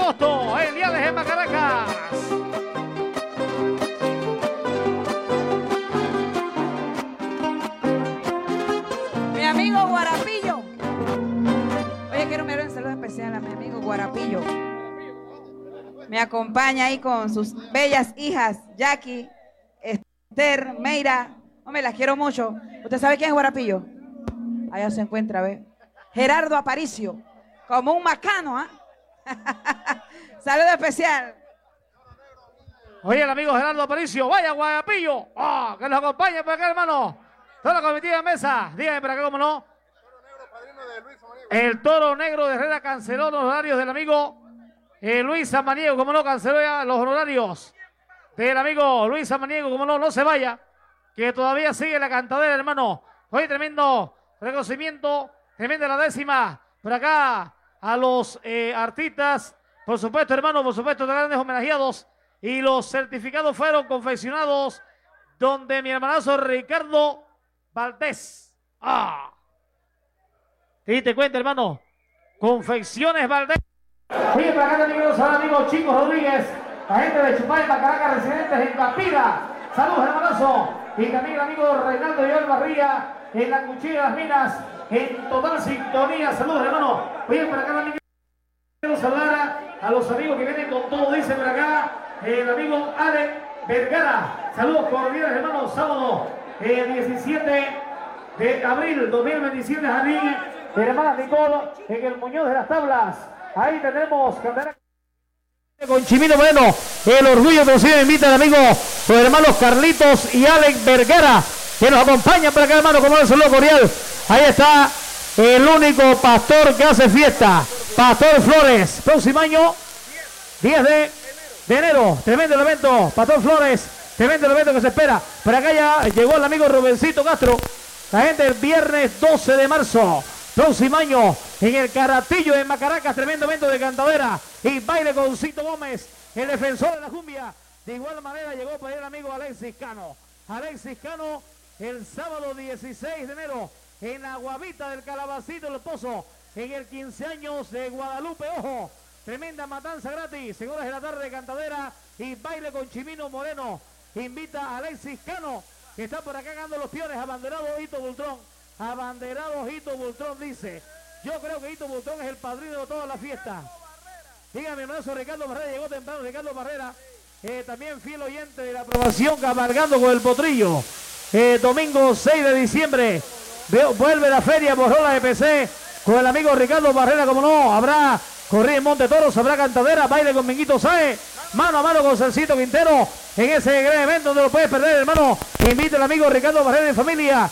agosto en Liales en Macaracas. Mi amigo Guarapillo. Oye, quiero enviar un saludo especial a mi amigo Guarapillo. Me acompaña ahí con sus bellas hijas, Jackie, Esther, Meira. Hombre, las quiero mucho. ¿Usted sabe quién es Guarapillo? Allá se encuentra, ¿ve? Gerardo Aparicio, como un macano, ¿ah? Saludo especial. Oye, el amigo Gerardo Aparicio, vaya Guarapillo. Oh, que nos acompañe por acá, hermano. Toda la comitiva de mesa, díganme por acá, cómo no. El Toro Negro de Herrera canceló los horarios del amigo Luis Samaniego, como no, canceló ya los honorarios del amigo Luis Samaniego, como no, no se vaya, que todavía sigue la cantadera, hermano. Hoy tremendo reconocimiento, tremenda la décima, por acá a los artistas, por supuesto, hermano, por supuesto, de grandes homenajeados, y los certificados fueron confeccionados donde mi hermanazo Ricardo Valdés. ¡Ah! ¿Te te cuenta, hermano? Confecciones Valdés. Oye, para acá también los amigos Chicos Rodríguez, la gente de Chupay, Macaracas, residentes en Capira. Saludos, hermanazo. Y también el amigo Reinaldo Joel Barría en la Cuchilla de las Minas, en total sintonía. Saludos, hermano. Oye, para acá también quiero saludar a los amigos que vienen con todo, dice por acá el amigo Ale Vergara. Saludos cordiales, hermano. Sábado 17 de abril 2027, Jardín de hermana Nicole en el Muñoz de las Tablas. Ahí tenemos candela con Chimino Moreno. El orgullo conocido invita al amigo, los hermanos Carlitos y Alex Vergara, que nos acompañan para acá, hermano, como el saludo cordial. Ahí está el único pastor que hace fiesta, Pastor Flores. Próximo año, 10 de enero, tremendo evento, Pastor Flores, tremendo evento que se espera. Por acá ya llegó el amigo Rubencito Castro. La gente el viernes 12 de marzo, próximo año, en el Caratillo de Macaracas, tremendo evento de cantadera y baile con Cito Gómez, el defensor de la cumbia. De igual manera llegó para el amigo Alexis Cano. Alexis Cano, el sábado 16 de enero, en Aguavita del Calabacito del Pozo, en el 15 años de Guadalupe. Ojo, tremenda matanza gratis, 6 horas de la tarde de cantadera y baile con Chimino Moreno. Invita a Alexis Cano, que está por acá ganando los piones, abanderado Hito Bultrón. Abanderado Hito Bultrón dice, yo creo que Hito Bultrón es el padrino de toda la fiesta. Dígame, mi hermano Ricardo Barrera, llegó temprano Ricardo Barrera, también fiel oyente de la aprobación, cabalgando con el potrillo. Domingo 6 de diciembre, vuelve la feria por Rola de PC, con el amigo Ricardo Barrera, como no, habrá corrida en Monte Toros, habrá cantadera, baile con Minguito Saez, mano a mano con Celcito Quintero, en ese gran evento donde lo puedes perder, hermano. Invita al amigo Ricardo Barrera en familia,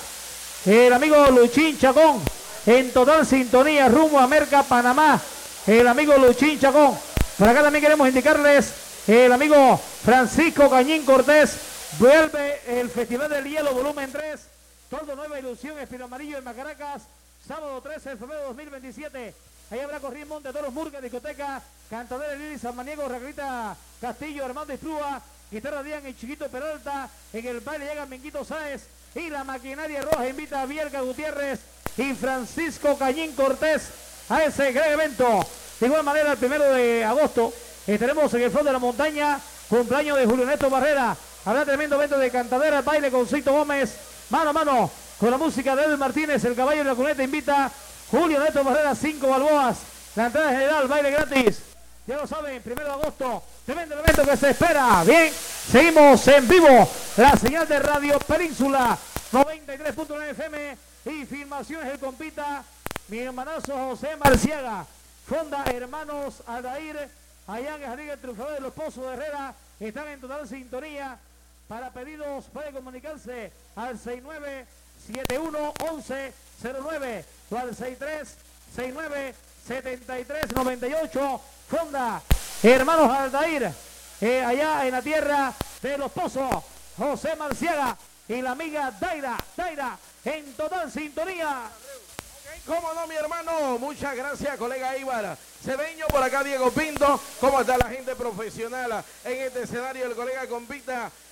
el amigo Luchín Chacón, en total sintonía, rumbo a Merca, Panamá, el amigo Luchín Chacón. Por acá también queremos indicarles, el amigo Francisco Cañín Cortés, vuelve el Festival del Hielo, volumen 3, Toldo Nueva Ilusión, Espino Amarillo en Macaracas, sábado 13 de febrero de 2027. Ahí habrá corrido en Monte Toros, Murga, discoteca, cantadera Lili Samaniego, Raquelita Castillo, Armando Istrúa, guitarra Díaz y Chiquito Peralta. En el baile llega Minguito Sáez y la maquinaria roja invita a Bielka Gutiérrez y Francisco Cañín Cortés a ese gran evento. De igual manera, el 1 de agosto tenemos en el Fondo de la Montaña cumpleaños de Julio Neto Barrera. Habrá tremendo evento de cantadera, baile con Cito Gómez, mano a mano con la música de Edwin Martínez. El caballo de la cuneta invita Julio Neto Barrera, 5 balboas. La entrada general, baile gratis. Ya lo saben, 1 de agosto, tremendo evento que se espera. Bien, seguimos en vivo. La señal de Radio Península, 93.9 FM y filmaciones el compita. Mi hermanazo José Marciaga, Fonda Hermanos Aldair, allá en Jardín el Triunfador de los Pozos de Herrera, están en total sintonía. Para pedidos puede comunicarse al 69711109 o al 63697398. Fonda Hermanos Aldair, allá en la tierra de los Pozos, José Marciaga y la amiga Daira en total sintonía. ¿Cómo no, mi hermano? Muchas gracias, colega Ibar Cedeño. Por acá Diego Pinto. ¿Cómo está la gente profesional en este escenario? El colega compita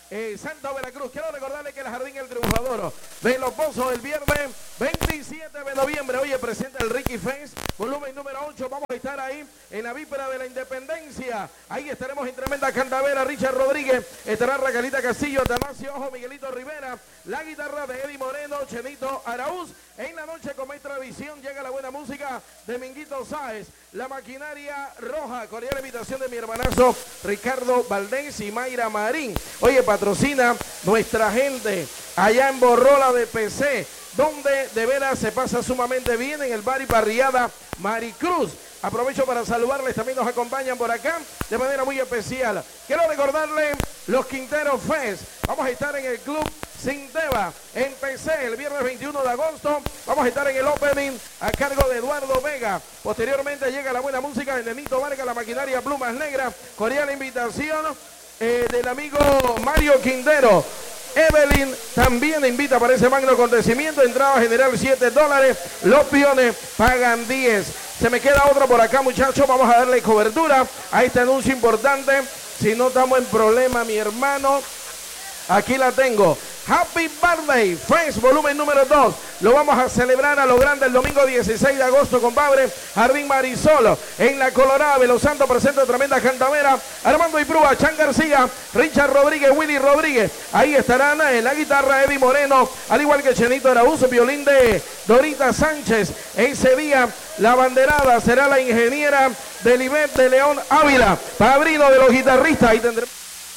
Santa Veracruz. Quiero recordarle que el Jardín El Triunfador de Los Pozos el viernes 27 de noviembre. Oye, presenta el Ricky Face, volumen número 8. Vamos a estar ahí en la víspera de la Independencia. Ahí estaremos en tremenda cantavera. Richard Rodríguez, estará Raquelita Castillo, Atanasio Ojo, Miguelito Rivera, la guitarra de Eddie Moreno, Chenito Araúz. En la noche con Maestra Visión llega la buena música de Minguito Sáez, la maquinaria roja, cordial invitación de mi hermanazo Ricardo Valdés y Mayra Marín. Oye, patrocina nuestra gente allá en Borrola de PC, donde de veras se pasa sumamente bien en el bar y parrillada Maricruz. Aprovecho para saludarles, también nos acompañan por acá de manera muy especial. Quiero recordarle los Quinteros Fest. Vamos a estar en el Club Sinteva en PC el viernes 21 de agosto. Vamos a estar en el opening a cargo de Eduardo Vega. Posteriormente llega la buena música de Nenito Vargas, la maquinaria Plumas Negras. Cordial invitación del amigo Mario Quintero. Evelyn también invita para ese magno acontecimiento. Entrada general $7. Los Piones pagan 10. Se me queda otra por acá, muchachos. Vamos a darle cobertura a este anuncio importante. Si no estamos en problema, mi hermano, aquí la tengo. Happy Birthday, Friends, volumen número 2. Lo vamos a celebrar a lo grande el domingo 16 de agosto, compadre. Jardín Marisol, en la Colorada. Los Santos presenta tremenda cantavera. Armando Iprúa, Chan García, Richard Rodríguez, Willy Rodríguez. Ahí estarán en la guitarra Eddie Moreno, al igual que Chenito Araúz, violín de Dorita Sánchez. Ese día la banderada será la ingeniera de Libet de León Ávila, padrino de los guitarristas. Ahí tendremos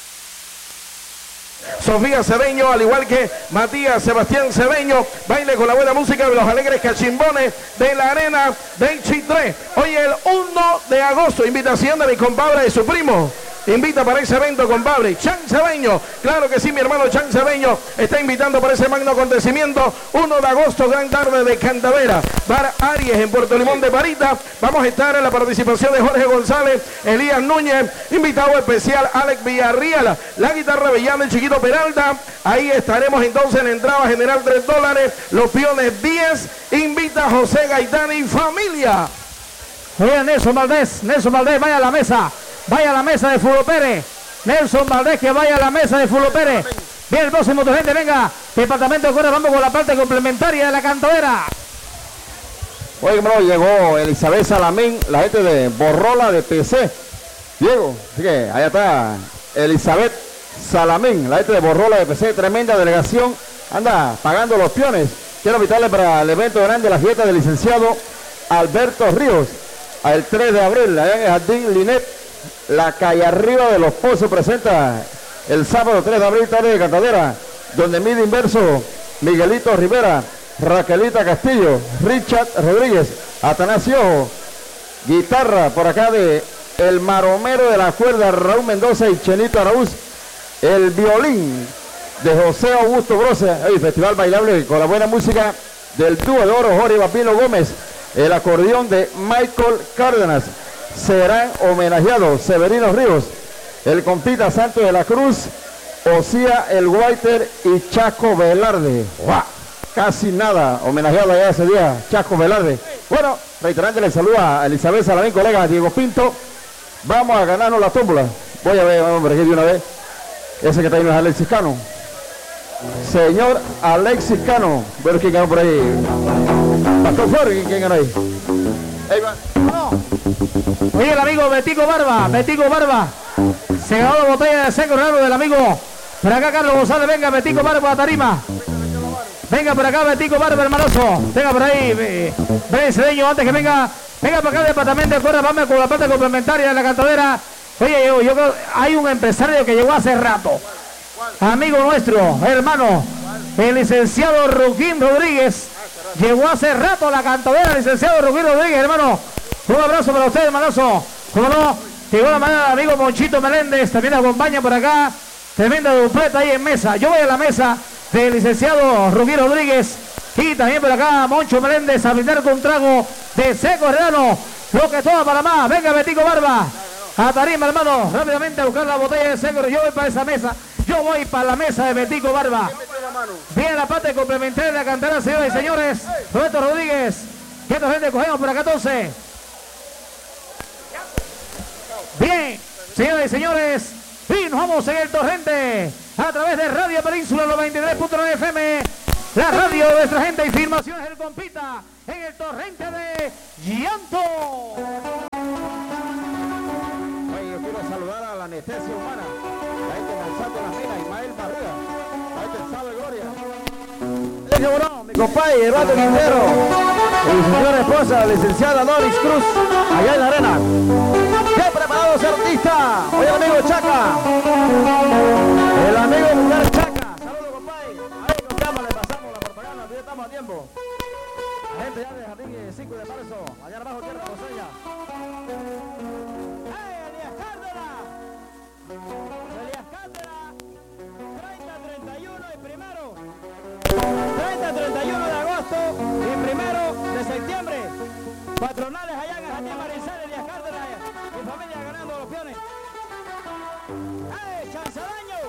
Sofía Cedeño, al igual que Matías Sebastián Cedeño. Baile con la buena música de los alegres cachimbones de la arena de Chitré. Hoy el 1 de agosto, invitación de mi compadre y su primo. Invita para ese evento, compadre. Chan Cedeño, claro que sí, mi hermano Chan Cedeño está invitando para ese magno acontecimiento. 1 de agosto, gran tarde de cantavera. Bar Aries en Puerto Limón de Parita. Vamos a estar en la participación de Jorge González, Elías Núñez, invitado especial Alex Villarreal, la guitarra Bellán, el Chiquito Peralta. Ahí estaremos entonces en entrada general $3. Los Piones 10. Invita a José Gaitán y familia. Oye, Nelson Valdés, vaya a la mesa. Vaya a la mesa de Fulo Pérez. Nelson Valdés, que vaya a la mesa de Fulo Pérez. Bien, el próximo, tu gente, venga. Departamento de Cora, vamos con la parte complementaria de la cantadera. Oye, hermano, llegó Elizabeth Salamín, la gente de Borrola de PC. Diego, así que allá está Elizabeth Salamín, la gente de Borrola de PC. Tremenda delegación, anda pagando los piones. Quiero invitarle para el evento grande, la fiesta del licenciado Alberto Ríos, el 3 de abril, allá en el Jardín Linet. La calle arriba de Los Pozos presenta el sábado 3 de abril, tarde de cantadera, donde mide inverso Miguelito Rivera, Raquelita Castillo, Richard Rodríguez, Atanasio, guitarra por acá de el maromero de la cuerda Raúl Mendoza y Chenito Araúz, el violín de José Augusto Grosa, el festival bailable con la buena música del dúo de oro Jorge Papino Gómez, el acordeón de Michael Cárdenas. Serán homenajeados Severino Ríos, el compita Santo de la Cruz, Osía el Whiter y Chaco Velarde. ¡Wow! Casi nada homenajeado allá ese día, Chaco Velarde. Bueno, reiterándole el saludo a Elizabeth Salamín, colega Diego Pinto. Vamos a ganarnos la tómbola. Voy a ver, hombre, aquí de una vez. Ese que está ahí no es Alexis Cano. Señor Alexis Cano. Ver quién ganó por ahí. Pastor Flores, ¿quién ganó ahí? Ahí va. No. Oye, el amigo Betico Barba, se ganó la botella de seco raro del amigo. Por acá Carlos González, venga Betico Barba a tarima. Venga por acá Betico Barba, hermanoso. Venga por ahí, ven Cedeño, antes que venga para acá el departamento de Cora, vamos con la parte complementaria de la cantadera. Oye, yo creo hay un empresario que llegó hace rato. Amigo nuestro, hermano, el licenciado Ruquín Rodríguez. Llegó hace rato a la cantadera, licenciado Ruquín Rodríguez, hermano. Un abrazo para usted, hermanazo. Como no, llegó la mañana el amigo Monchito Meléndez, también acompaña por acá. Tremenda dupleta ahí en mesa. Yo voy a la mesa del licenciado Ruquín Rodríguez. Y también por acá Moncho Meléndez a brindar con un trago de seco herrano. Lo que toma para más. Venga, Betico Barba. A tarima, hermano. Rápidamente a buscar la botella de seco. Yo voy para esa mesa. Yo voy para la mesa de Betico Barba. Viene la parte complementaria de la cantera, señoras y señores. Roberto Rodríguez. ¿Qué otra gente cogemos por acá entonces? Bien, señoras y señores. Y nos vamos en el torrente. a través de Radio Península 93.9 FM, la radio de nuestra gente y Filmaciones El Compita en el torrente de Llanto. Oye, yo quiero saludar a la anestesia humana, la gente de Monsanto Las Minas, Ismael Barriga, la gente de Salve Gloria. Mi compadre Eduardo Quintero y su señora esposa, la licenciada Doris Cruz, allá en la arena. ¡Qué preparado ese artista! Oye, el amigo Chaca, el amigo Mujer Chaca. Saludos, compadre. Ahí con cámara le pasamos la propaganda, ya estamos a tiempo. La gente ya de Jardín 5 de marzo, allá abajo tierra coseña. ¡Hey, Elías Cárdenas! Elías Cárdenas, 30-31 y primero. 30-31 de agosto y primero de septiembre. Patronales allá en Jardín Marizal, Elías Cárdenas y familia ganando los piones. ¡Hey, Chanzadaño!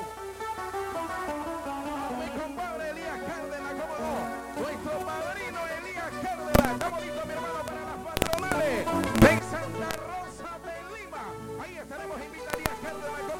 Mi compadre Elías Cárdenas, cómo no. Nuestro padrino Elías Cárdenas. Estamos listos, mi hermano, para las patronales de Santa Rosa de Lima. Ahí estaremos invitando a Elías Cárdenas.